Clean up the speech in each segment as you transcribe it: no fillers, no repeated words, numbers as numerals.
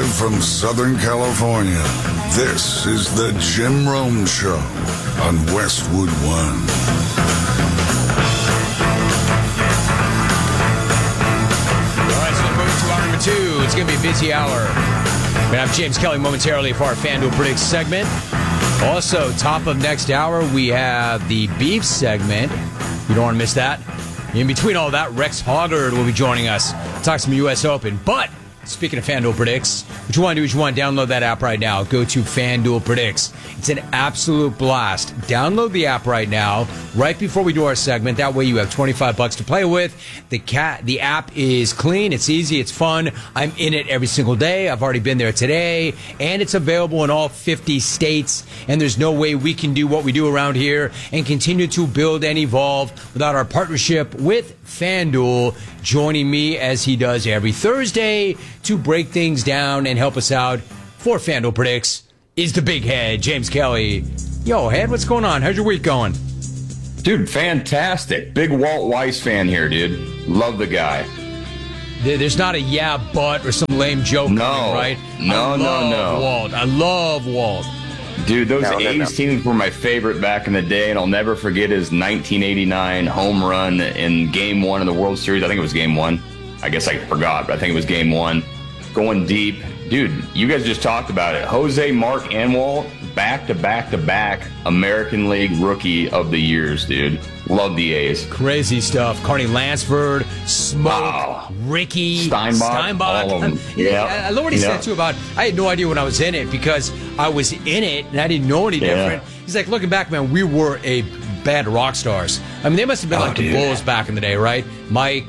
Live from Southern California, this is the Jim Rome Show on Westwood One. All right, so moving to hour number 2. It's going to be a busy hour. We're going to have James Kelly momentarily for our FanDuel Predicts segment. Also, top of next hour, we have the beef segment. You don't want to miss that. In between all that, Rex Hoggard will be joining us to talk some U.S. Open. But speaking of FanDuel Predicts, what you want to do is you want to download that app right now. Go to FanDuel Predicts. It's an absolute blast. Download the app right now, right before we do our segment. That way you have $25 to play with. The app is clean, it's easy, it's fun. I'm in it every single day. I've already been there today. And it's available in all 50 states. And there's no way we can do what we do around here and continue to build and evolve without our partnership with FanDuel joining me as he does every Thursday to break things down and help us out. For FanDuel Predicts is the big head, James Kelly. Yo, head, what's going on? How's your week going? Dude, fantastic. Big Walt Weiss fan here, dude. Love the guy. There's not a yeah, but or some lame joke coming, right? No. Walt. I love Walt. Dude, those A's teams were my favorite back in the day, and I'll never forget his 1989 home run in Game 1 of the World Series. I think it was Game 1. I guess I forgot, but I think it was Game 1. Going deep. Dude, you guys just talked about it. Jose, Mark, and Walt, back-to-back American League Rookie of the Years, dude. Love the A's. Crazy stuff. Carney Lansford, Smoke, Ricky, Steinbach. All of them. I love what he said, too, about I had no idea when I was in it because I was in it and I didn't know any different. He's like, looking back, man, we were a bad rock stars. I mean, they must have been the Bulls back in the day, right? Mike,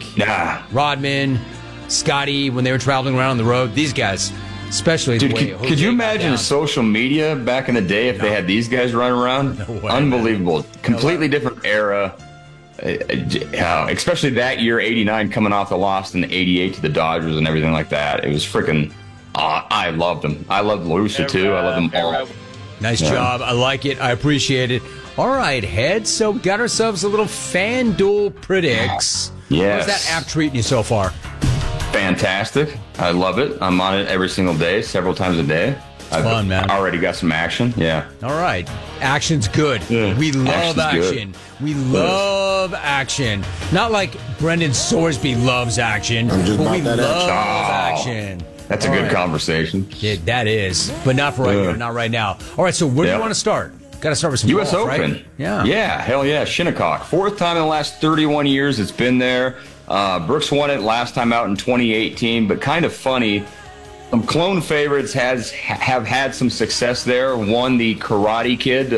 Rodman, Scotty, when they were traveling around on the road. These guys, especially. Dude, could you imagine social media back in the day if they had these guys running around? No way, unbelievable. Completely different era. Especially that year, 89, coming off the loss in 88 to the Dodgers and everything like that. It was freaking. I loved them. I loved La Russa, too. I loved them all. Nice job. I like it. I appreciate it. All right, Head. So we got ourselves a little FanDuel Predicts. Yes. How's that app treating you so far? Fantastic. I love it. I'm on it every single day, several times a day. It's fun, man. Already got some action. Yeah. All right. Action's good. Yeah. We love action. We love action. Not like Brendan Sorsby loves action, but we love action. That's a good conversation. Yeah, that is. But not for right here, not right now. All right, so where do you want to start? Got to start with some U.S. golf, Open. Right? Yeah. Yeah, hell yeah. Shinnecock. Fourth time in the last 31 years it's been there. Brooks won it last time out in 2018, but kind of funny. Some clone favorites have had some success there. Won the Karate Kid.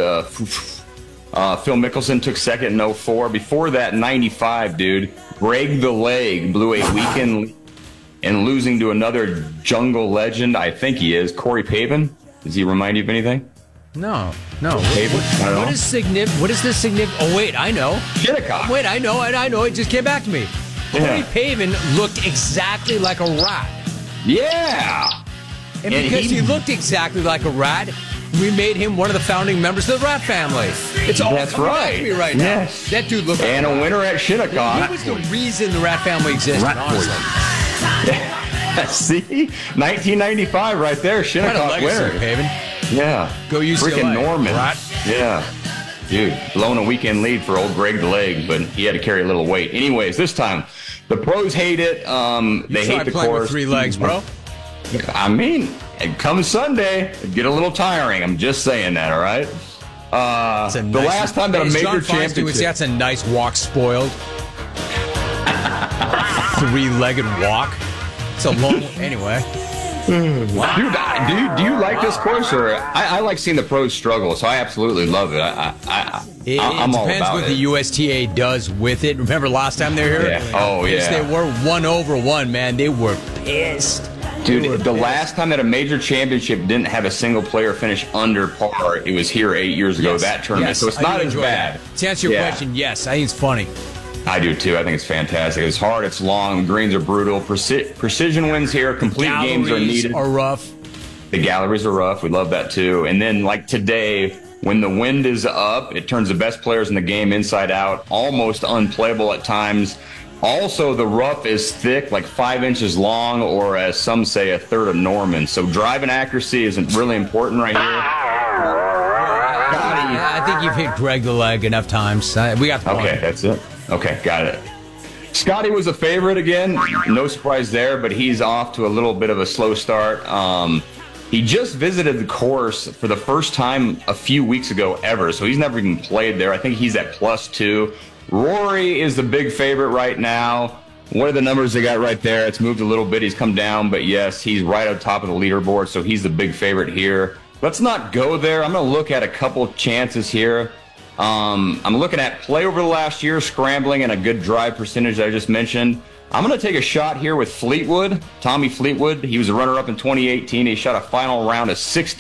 Phil Mickelson took second in 04. Before that, 95, dude. Greg the Leg blew a weekend lead and losing to another jungle legend. I think he is. Corey Pavin. Does he remind you of anything? No. Pavin? What is the significant? Oh, wait, I know. Shinnecock. Wait, I know. It just came back to me. Corey Pavin looked exactly like a rat. Yeah. And because he looked exactly like a rat, we made him one of the founding members of the Rat family. It's all coming back to me right now. Yes. That dude looked and a winner at Shinnecock. He was the reason the Rat family existed, honestly. See? 1995 right there. Shinnecock winner. Pavin. Yeah. Go UCLA. Freaking Norman. Rat. Yeah. Dude, blowing a weekend lead for old Greg the Leg, but he had to carry a little weight. Anyways, this time, the pros hate it. They hate the course. With 3 legs, bro. I mean, come Sunday, it'd get a little tiring. I'm just saying that, all right? The last time that a major championship... That's a nice walk spoiled. 3-legged walk. It's a long... Anyway. Wow. Dude, do you like this course? Or I like seeing the pros struggle, so I absolutely love it. I'm all about it. Depends what the USTA does with it. Remember last time they were here? Yeah. Oh, yeah. They were 1-over-1, man. They were pissed. Dude, the last time that a major championship didn't have a single player finish under par, it was here 8 years ago, that tournament. So it's not as bad. To answer your question, yes, I think it's funny. I do too. I think it's fantastic. It's hard. It's long. Greens are brutal. Precision wins here. Complete games are needed. Are rough. The galleries are rough. We love that too. And then like today, when the wind is up, it turns the best players in the game inside out, almost unplayable at times. Also, the rough is thick, like 5 inches long, or as some say, a third of Norman. So driving accuracy isn't really important right here. I think you've hit Greg the leg enough times. We got the point. Okay, that's it. Okay, got it. Scotty was a favorite again. No surprise there, but he's off to a little bit of a slow start. He just visited the course for the first time a few weeks ago ever, so he's never even played there. I think he's at +2. Rory is the big favorite right now. What are the numbers they got right there? It's moved a little bit. He's come down, but yes, he's right on top of the leaderboard, so he's the big favorite here. Let's not go there. I'm going to look at a couple chances here. I'm looking at play over the last year, scrambling, and a good drive percentage that I just mentioned. I'm going to take a shot here with Fleetwood, Tommy Fleetwood. He was a runner-up in 2018. He shot a final round of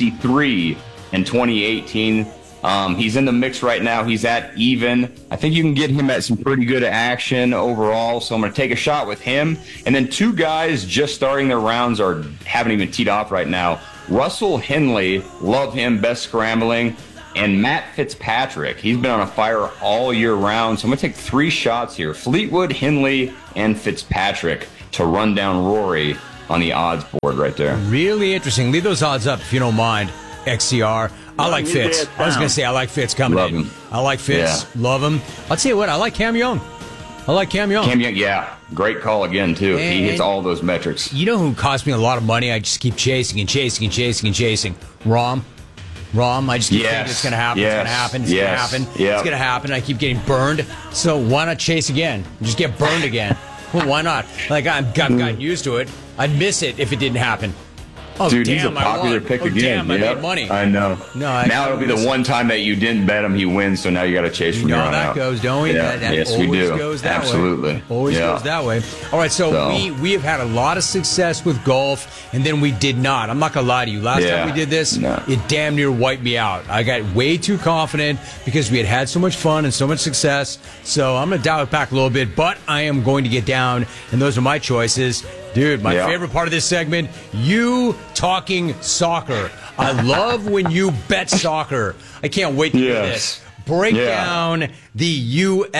63 in 2018. He's in the mix right now. He's at even. I think you can get him at some pretty good action overall, so I'm going to take a shot with him. And then two guys just starting their rounds or haven't even teed off right now. Russell Henley, love him, best scrambling. And Matt Fitzpatrick, he's been on a fire all year round. So I'm going to take 3 shots here. Fleetwood, Henley, and Fitzpatrick to run down Rory on the odds board right there. Really interesting. Leave those odds up if you don't mind, XCR. I like Fitz. I was going to say I like Fitz coming Love in. him. I like Fitz. Yeah. Love him. I'll tell you what, I like Cam Young. Cam Young, yeah. Great call again, too. He hits all those metrics. You know who cost me a lot of money? I just keep chasing and chasing and chasing and chasing. Rahm, I just keep thinking it's going to happen, it's going to happen, it's going to happen, it's going to happen. I keep getting burned. So why not chase again? Just get burned again. Well, why not? Like, I've gotten used to it. I'd miss it if it didn't happen. Oh, dude, damn, he's a popular pick again. Damn, I made money. I know. Now it'll be the one time that you didn't bet him, he wins, so now you got to chase from here on out. Goes, don't we? Yeah. That yes, always we do. Goes that Absolutely. Way. Always goes that way. All right, so we have had a lot of success with golf, and then we did not. I'm not going to lie to you. Last time we did this, it damn near wiped me out. I got way too confident because we had so much fun and so much success. So I'm going to dial it back a little bit, but I am going to get down, and those are my choices. Dude, my favorite part of this segment, you talking soccer. I love when you bet soccer. I can't wait to do this. Break down the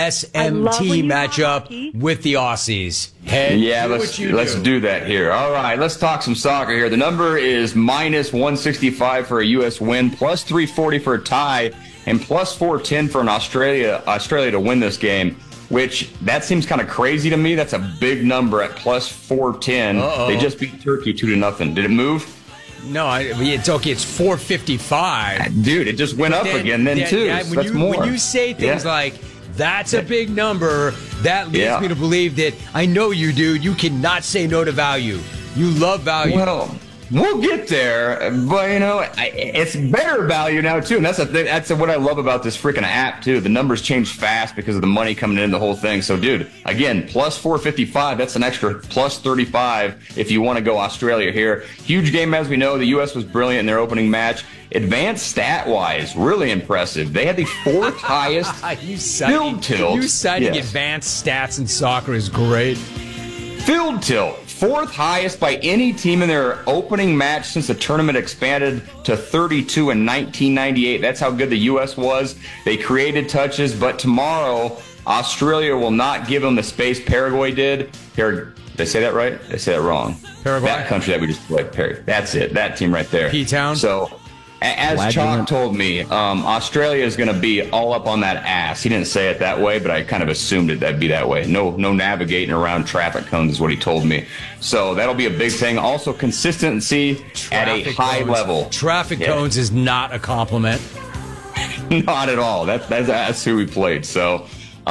USMT matchup with the Aussies. Let's do that here. All right, let's talk some soccer here. The number is -165 for a U.S. win, +340 for a tie, and +410 for an Australia to win this game. Which, that seems kind of crazy to me. That's a big number at +410. They just beat Turkey 2-0. Did it move? No, it's okay. It's 455. Dude, it just went up again too. That's more. When you say things like, that's a big number, that leads me to believe that I know you, dude. You cannot say no to value. You love value. Well, we'll get there, but it's better value now too, and that's what I love about this freaking app too. The numbers change fast because of the money coming in, the whole thing. So, dude, again, +455. That's an extra +35 if you want to go Australia here. Huge game, as we know. The U.S. was brilliant in their opening match. Advanced stat-wise, really impressive. They had the 4th highest field tilt. You citing advanced stats in soccer is great. Field tilt. 4th highest by any team in their opening match since the tournament expanded to 32 in 1998. That's how good the U.S. was. They created touches, but tomorrow, Australia will not give them the space Paraguay did. Did I say that right? Did I say that wrong? Paraguay? That country that we just played. That's it. That team right there. P-Town? So, as Chalk told me, Australia is going to be all up on that ass. He didn't say it that way, but I kind of assumed that'd be that way. No navigating around traffic cones is what he told me. So that'll be a big thing. Also, consistency at a high level. Traffic cones is not a compliment. Not at all. That's who we played. So,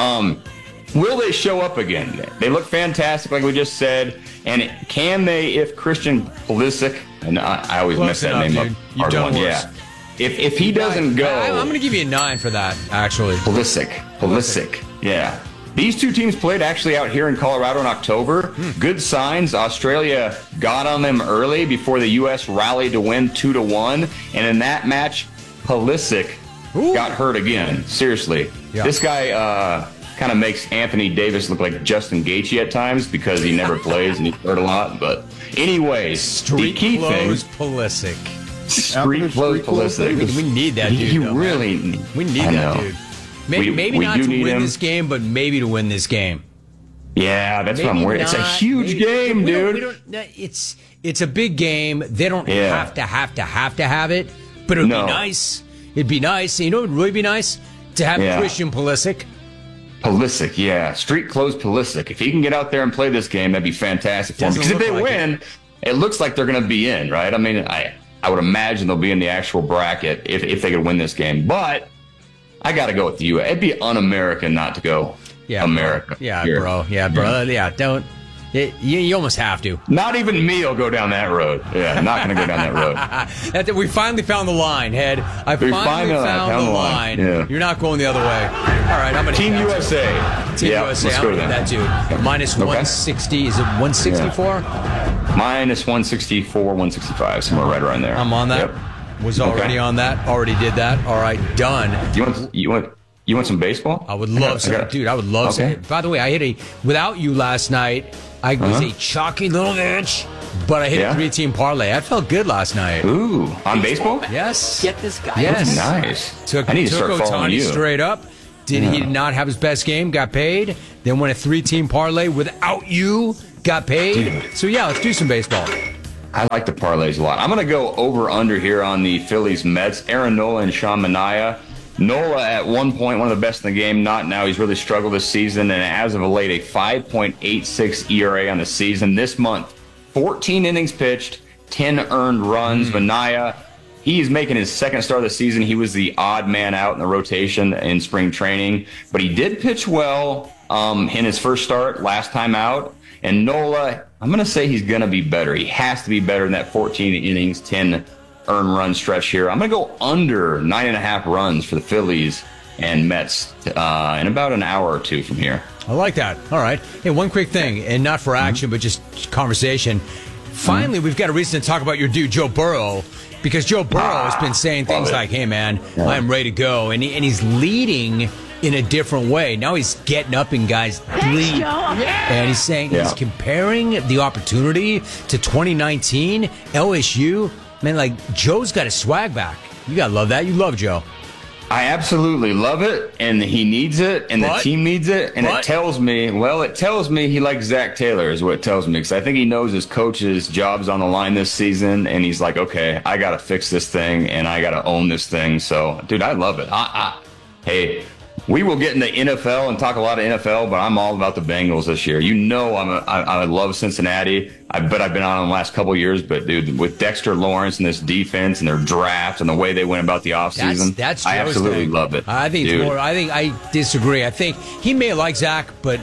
will they show up again? They look fantastic, like we just said. And can they, if Christian Pulisic, and I always mess that name up. You've done worse. Yeah. If he doesn't go, I'm going to give you a 9 for that. Actually, Pulisic. Yeah. These two teams played actually out here in Colorado in October. Good signs. Australia got on them early before the U.S. rallied to win 2-1. And in that match, Pulisic got hurt again. Seriously. Yeah. This guy kind of makes Anthony Davis look like Justin Gaethje at times because he never plays and he's hurt a lot. But anyways, the key thing. Pulisic. Street clothes Pulisic. We need that dude. We need that dude. Maybe not to win this game, but maybe to win this game. Yeah, that's what I'm worried. It's a huge game, dude. It's a big game. They don't have to have it, but it would be nice. It'd be nice. You know, it would really be nice to have Christian Pulisic. Pulisic, yeah. Street clothes Pulisic. If he can get out there and play this game, that'd be fantastic for him. Because if they win, it looks like they're going to be in, right? I mean, I would imagine they'll be in the actual bracket if they could win this game. But I got to go with you. It'd be un-American not to go America. Bro. Yeah, bro. Yeah, don't. You almost have to. Not even me will go down that road. Yeah, not going to go down that road. We finally found the line, Head. We finally found the line. Yeah. You're not going the other way. All right, I'm going to Team USA. Team USA. I'm going to that too. Minus 160. Is it 164? Minus 164, 165, somewhere right around there. I'm on that. Yep. Was already on that. Already did that. All right, done. You want some baseball? I would love some. Dude, I would love some. By the way, I hit without you last night, I was a chalky little bitch, but I hit a 3-team parlay. I felt good last night. Ooh, on baseball? Yes. Get this guy. Yes. Nice. I need to start following you. Straight up. He did not have his best game, got paid, then went a 3-team parlay without you, got paid. Dude. So, let's do some baseball. I like the parlays a lot. I'm going to go over-under here on the Phillies Mets. Aaron Nola and Sean Manaea. Nola at one point, one of the best in the game. Not now. He's really struggled this season. And as of late, a 5.86 ERA on the season. This month, 14 innings pitched, 10 earned runs. Manaea, he's making his second start of the season. He was the odd man out in the rotation in spring training. But he did pitch well in his first start, last time out. And Nola, I'm going to say he's going to be better. He has to be better than that 14 innings, 10 earned run stretch here. I'm going to go under 9.5 runs for the Phillies and Mets in about an hour or two from here. I like that. All right. Hey, one quick thing, and not for action, but just conversation. Finally, we've got a reason to talk about your dude, Joe Burrow, because Joe Burrow has been saying things like, hey, man, I'm ready to go. And he's leading in a different way. Now he's getting up in guys' lead. And he's saying he's comparing the opportunity to 2019 LSU. Man, like, Joe's got his swag back. You got to love that. You love Joe. I absolutely love it, and he needs it, and the team needs it, and it tells me he likes Zach Taylor is what it tells me, because I think he knows his coach's job's on the line this season, and he's like, okay, I got to fix this thing, and I got to own this thing. So, dude, I love it. Hey, we will get into NFL and talk a lot of NFL, but I'm all about the Bengals this year. You know I love Cincinnati. I've been on them the last couple of years, but, dude, with Dexter Lawrence and this defense and their draft and the way they went about the offseason, I absolutely love it. I think it's more. I think I disagree. I think he may like Zach, but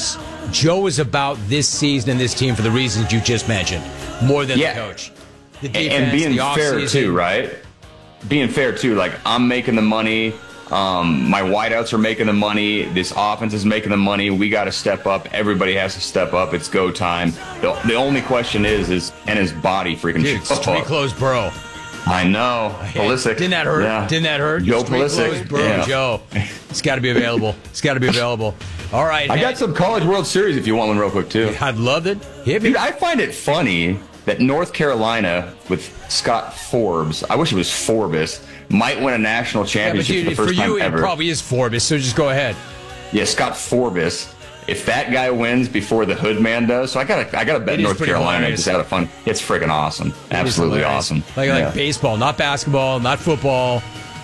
Joe is about this season and this team for the reasons you just mentioned, more than the coach. The defense, and being fair, too, right? Being fair, too. Like, I'm making the money. My wideouts are making the money. This offense is making the money. We got to step up. Everybody has to step up. It's go time. The only question is can his body freaking show up? Street clothes, bro. I know. Pulisic. Didn't that hurt? Yeah. Didn't that hurt? Joe Pulisic. Bro, Joe. It's got to be available. All right. I got some College World Series if you want one real quick, too. I'd love it. Dude, I find it funny that North Carolina with Scott Forbes, I wish it was Forbes, might win a national championship for the first time ever. It probably is Forbes, so just go ahead. Yeah, Scott Forbes. If that guy wins before the Hood Man does, so I gotta bet North Carolina just out of fun. It's freaking awesome. Absolutely awesome. Like baseball, not basketball, not football.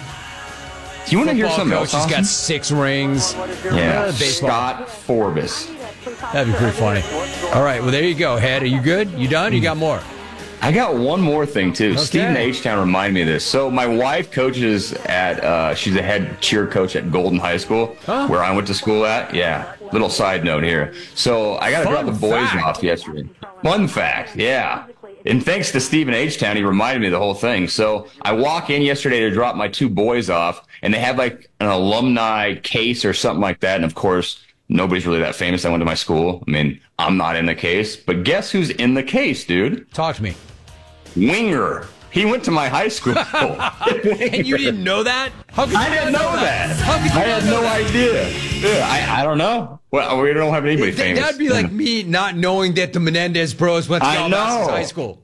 Do you want to hear something else? He's got 6 rings. Yeah, Scott Forbes. That'd be pretty funny. All right, well, there you go, Head. Are you good? You done? You got more? I got one more thing, too. Okay. Stephen H-Town reminded me of this. So my wife coaches at, she's a head cheer coach at Golden High School, where I went to school at. Yeah, little side note here. So I got to drop the boys off yesterday. Fun fact, yeah. And thanks to Stephen H-Town, he reminded me of the whole thing. So I walk in yesterday to drop my 2 boys off, and they had like an alumni case or something like that. And, of course, nobody's really that famous. I went to my school. I mean, I'm not in the case. But guess who's in the case, dude? Talk to me. Winger. He went to my high school. And you didn't know that? I didn't know that. I had no idea. I don't know. Well, we don't have anybody famous. That'd be like me not knowing that the Menendez bros went to Calabasas High School.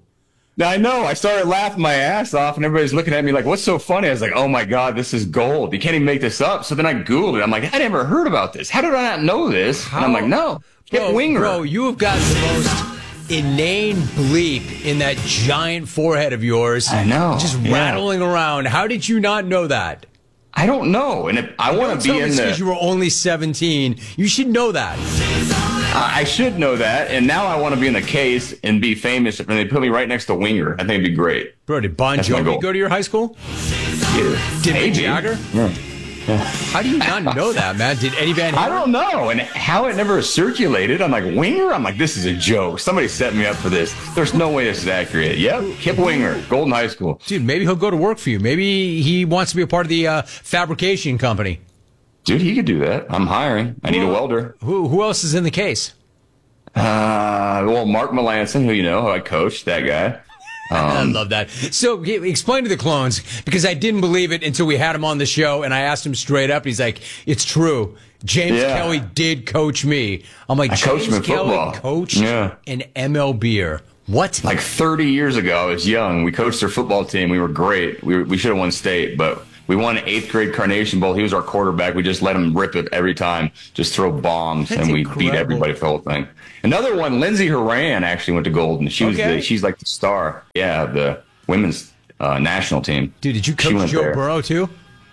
I know. I started laughing my ass off, and everybody's looking at me like, what's so funny? I was like, oh, my God, this is gold. You can't even make this up. So then I Googled it. I'm like, I never heard about this. How did I not know this? And I'm like, no, Kip Winger. Bro, you have got the most inane bleep in that giant forehead of yours. I know. Just rattling around. How did you not know that? I don't know. And if I want to be in because you were only 17. You should know that. I should know that, and now I want to be in the case and be famous, and they put me right next to Winger. I think it'd be great. Bro, did Bon Jovi go to your high school? Yeah. Did Mick Jagger? Yeah. How do you not know that, man? Did Eddie Van Halen? I don't know, and how it never circulated. I'm like, Winger? I'm like, this is a joke. Somebody set me up for this. There's no way this is accurate. Yep, Kip Winger, Golden High School. Dude, maybe he'll go to work for you. Maybe he wants to be a part of the fabrication company. Dude, he could do that. I'm hiring. I need a welder. Who else is in the case? Well, Mark Melanson, who I coached, that guy. I love that. So explain to the clones, because I didn't believe it until we had him on the show, and I asked him straight up. He's like, it's true. James Kelly did coach me. I'm like, James Kelly coached an MLBer. What? Like 30 years ago, I was young. We coached their football team. We were great. We should have won state, but we won 8th grade Carnation Bowl. He was our quarterback. We just let him rip it every time, just throw bombs, and we beat everybody for the whole thing. Another one, Lindsey Horan actually went to Golden. She's like the star. Yeah, the women's national team. Dude, did you coach Joe Burrow too?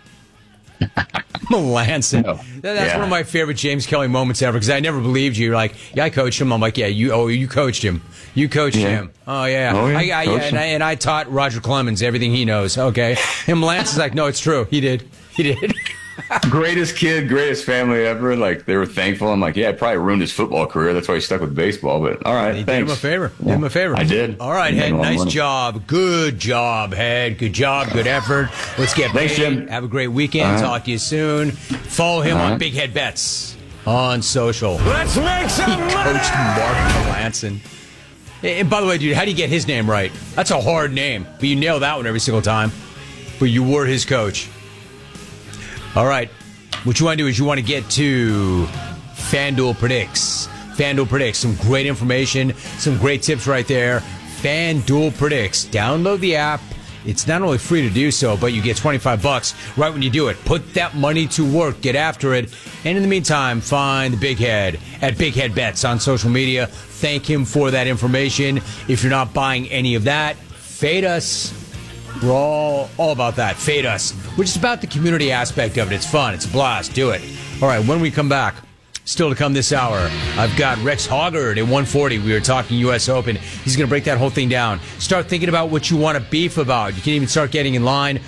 Melanson. No. That's one of my favorite James Kelly moments ever, because I never believed you. You're like, yeah, I coached him. I'm like, yeah, you coached him. You coached him. Oh, yeah. And I taught Roger Clemens everything he knows. Okay. And Melanson's like, no, it's true. He did. Greatest kid, greatest family ever. Like, they were thankful. I'm like, yeah, I probably ruined his football career. That's why he stuck with baseball. But all right, thanks. Did him a favor. Did him a favor. I did. All right, Head. Nice job. Good job, Head. Good job. Good effort. Let's get paid. Thanks, Jim. Have a great weekend. Talk to you soon. Follow him on Big Head Bets on social. Let's make some money. He coached Mark Melanson. And by the way, dude, how do you get his name right? That's a hard name, but you nail that one every single time. But you were his coach. All right. What you want to do is you want to get to FanDuel Predicts. FanDuel Predicts. Some great information, some great tips right there. FanDuel Predicts. Download the app. It's not only free to do so, but you get $25 right when you do it. Put that money to work. Get after it. And in the meantime, find the Big Head at Big Head Bets on social media. Thank him for that information. If you're not buying any of that, fade us. We're all about that. Fade us. We're just about the community aspect of it. It's fun. It's a blast. Do it. All right, when we come back, still to come this hour, I've got Rex Hoggard at 140. We were talking U.S. Open. He's going to break that whole thing down. Start thinking about what you want to beef about. You can even start getting in line.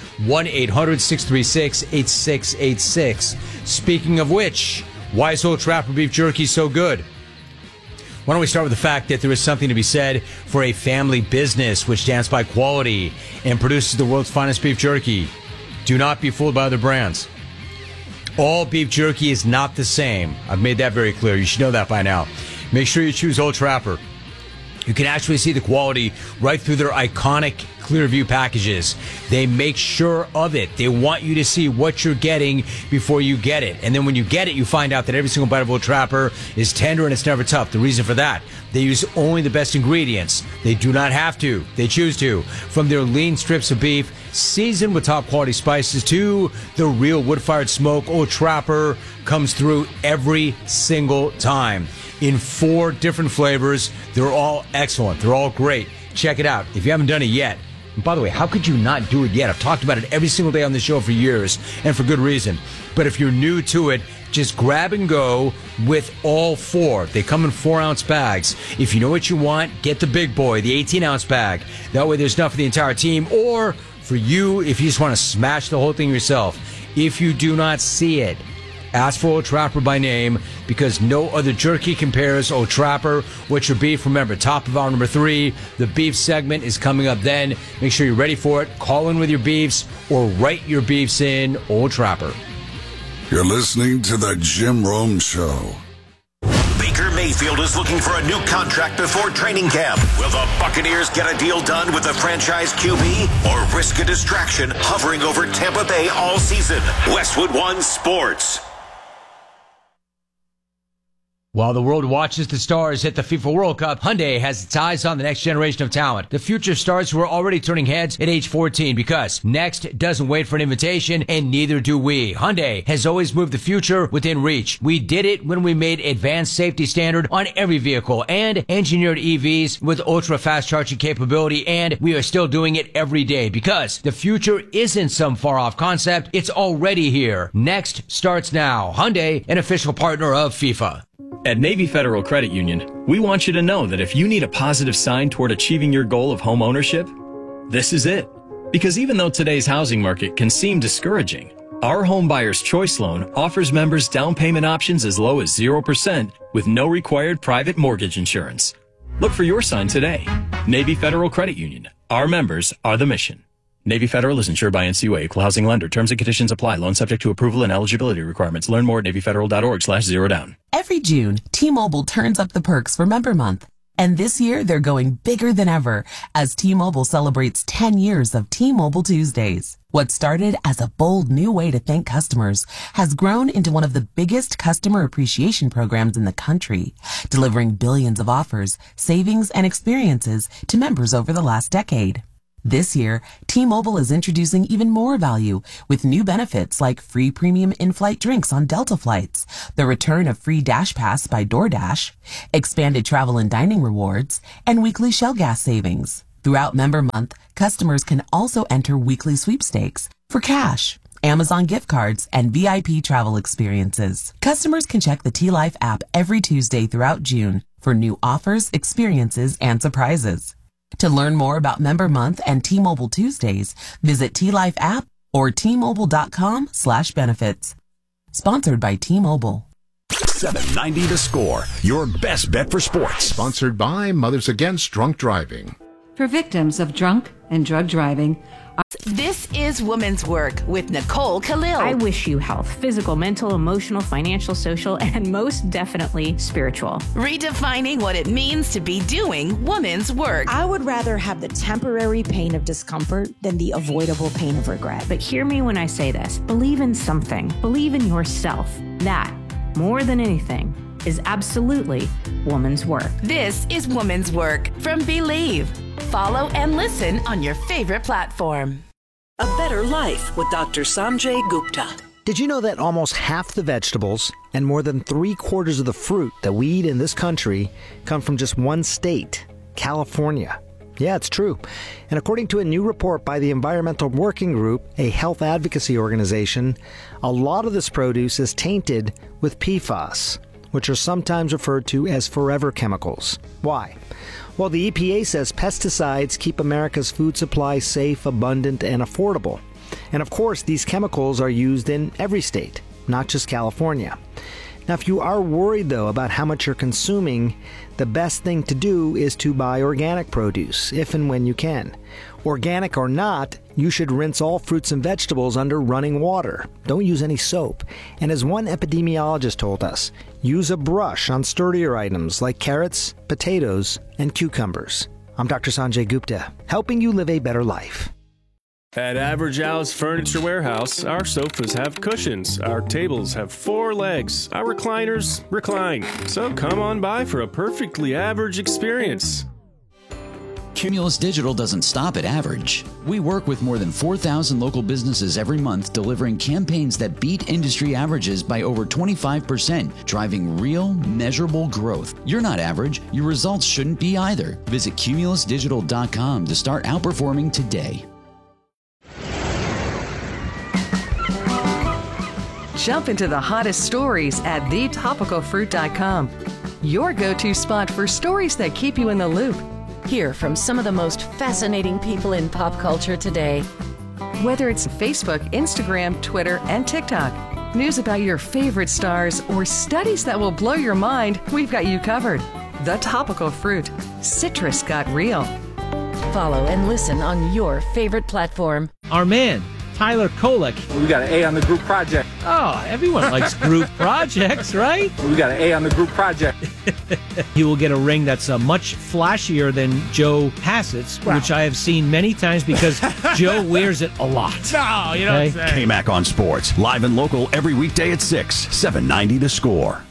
1-800-636-8686. Speaking of which, why is Old Trapper beef jerky so good? Why don't we start with the fact that there is something to be said for a family business which stands by quality and produces the world's finest beef jerky. Do not be fooled by other brands. All beef jerky is not the same. I've made that very clear. You should know that by now. Make sure you choose Old Trapper. You can actually see the quality right through their iconic Clearview packages. They make sure of it. They want you to see what you're getting before you get it. And then when you get it, you find out that every single bite of Old Trapper is tender and it's never tough. The reason for that, they use only the best ingredients. They do not have to. They choose to. From their lean strips of beef, seasoned with top quality spices, to the real wood-fired smoke, Old Trapper comes through every single time. In 4 different flavors. They're all excellent. They're all great. Check it out if you haven't done it yet. And by the way, how could you not do it yet? I've talked about it every single day on the show for years, and for good reason. But if you're new to it, just grab and go with all 4. They come in 4-ounce bags. If you know what you want, get the big boy, the 18-ounce bag. That way there's enough for the entire team. Or for you, if you just want to smash the whole thing yourself. If you do not see it, ask for Old Trapper by name, because no other jerky compares. Old Trapper. What's your beef? Remember, top of hour number 3. The beef segment is coming up then. Make sure you're ready for it. Call in with your beefs or write your beefs in. Old Trapper. You're listening to The Jim Rome Show. Baker Mayfield is looking for a new contract before training camp. Will the Buccaneers get a deal done with the franchise QB or risk a distraction hovering over Tampa Bay all season? Westwood One Sports. While the world watches the stars at the FIFA World Cup, Hyundai has its eyes on the next generation of talent. The future stars who are already turning heads at age 14 because next doesn't wait for an invitation, and neither do we. Hyundai has always moved the future within reach. We did it when we made advanced safety standard on every vehicle and engineered EVs with ultra-fast charging capability, and we are still doing it every day because the future isn't some far-off concept. It's already here. Next starts now. Hyundai, an official partner of FIFA. At Navy Federal Credit Union, we want you to know that if you need a positive sign toward achieving your goal of home ownership, this is it. Because even though today's housing market can seem discouraging, our Home Buyer's Choice Loan offers members down payment options as low as 0% with no required private mortgage insurance. Look for your sign today. Navy Federal Credit Union. Our members are the mission. Navy Federal is insured by NCUA, equal housing lender. Terms and conditions apply. Loan subject to approval and eligibility requirements. Learn more at NavyFederal.org/zerodown. Every June, T-Mobile turns up the perks for Member Month. And this year, they're going bigger than ever as T-Mobile celebrates 10 years of T-Mobile Tuesdays. What started as a bold new way to thank customers has grown into one of the biggest customer appreciation programs in the country, delivering billions of offers, savings, and experiences to members over the last decade. This year, T-Mobile is introducing even more value with new benefits like free premium in-flight drinks on Delta flights, the return of free Dash Pass by DoorDash, expanded travel and dining rewards, and weekly Shell gas savings. Throughout Member Month, customers can also enter weekly sweepstakes for cash, Amazon gift cards, and VIP travel experiences. Customers can check the T-Life app every Tuesday throughout June for new offers, experiences, and surprises. To learn more about Member Month and T-Mobile Tuesdays, visit T-Life app or T-Mobile.com/benefits. Sponsored by T-Mobile. 790 The Score, your best bet for sports. Sponsored by Mothers Against Drunk Driving. For victims of drunk and drug driving. This is Women's Work with Nicole Khalil. I wish you health, physical, mental, emotional, financial, social, and most definitely spiritual. Redefining what it means to be doing women's work. I would rather have the temporary pain of discomfort than the avoidable pain of regret. But hear me when I say this. Believe in something. Believe in yourself. That, more than anything, is absolutely woman's work. This is Women's Work from Believe. Follow and listen on your favorite platform. A Better Life with Dr. Sanjay Gupta. Did you know that almost half the vegetables and more than 3/4 of the fruit that we eat in this country come from just one state, California? Yeah, it's true. And according to a new report by the Environmental Working Group, a health advocacy organization, a lot of this produce is tainted with PFAS, which are sometimes referred to as forever chemicals. Why? Well, the EPA says pesticides keep America's food supply safe, abundant, and affordable. And of course, these chemicals are used in every state, not just California. Now, if you are worried, though, about how much you're consuming, the best thing to do is to buy organic produce, if and when you can. Organic or not, you should rinse all fruits and vegetables under running water. Don't use any soap. And as one epidemiologist told us, use a brush on sturdier items like carrots, potatoes, and cucumbers. I'm Dr. Sanjay Gupta, helping you live a better life. At Average Al's Furniture Warehouse, our sofas have cushions, our tables have 4 legs, our recliners recline. So come on by for a perfectly average experience. Cumulus Digital doesn't stop at average. We work with more than 4,000 local businesses every month, delivering campaigns that beat industry averages by over 25%, driving real, measurable growth. You're not average. Your results shouldn't be either. Visit cumulusdigital.com to start outperforming today. Jump into the hottest stories at thetopicalfruit.com. Your go-to spot for stories that keep you in the loop. Hear from some of the most fascinating people in pop culture today. Whether it's Facebook, Instagram, Twitter, and TikTok, news about your favorite stars, or studies that will blow your mind, we've got you covered. The Topical Fruit. Citrus got real. Follow and listen on your favorite platform. Our man, Tyler Kolek. We got an A on the group project. Oh, everyone likes group projects, right? We got an A on the group project. He will get a ring that's much flashier than Joe Hassett's, wow, which I have seen many times because Joe wears it a lot. No, you don't say. K-Mac on Sports, live and local every weekday at 6, 790 The Score.